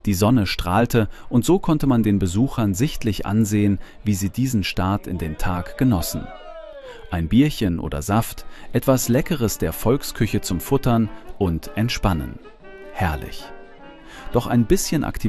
Die Sonne strahlte und so konnte man den Besuchern sichtlich ansehen, wie sie diesen Start in den Tag genossen. Ein Bierchen oder Saft, etwas Leckeres der Volksküche zum Futtern und Entspannen. Herrlich. Doch ein bisschen Aktivität